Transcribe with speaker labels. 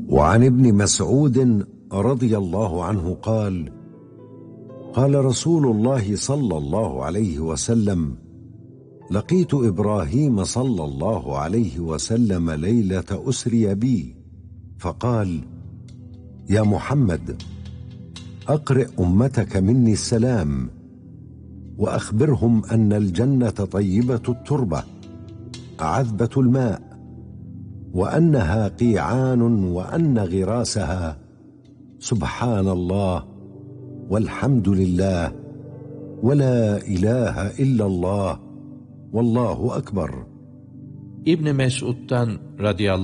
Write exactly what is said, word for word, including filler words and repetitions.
Speaker 1: وعن ابن مسعود رضي الله عنه قال: قال رسول الله صلى الله عليه وسلم: لقيت إبراهيم صلى الله عليه وسلم ليلة أسري بي، فقال: يا محمد، أقرئ أمتك مني السلام، وأخبرهم أن الجنة طيبة التربة عذبة الماء، وأنها قيعان، وأن غراسها سبحان الله والحمد لله ولا إله إلا الله والله أكبر.
Speaker 2: İbn Mesud'dan radıyallahu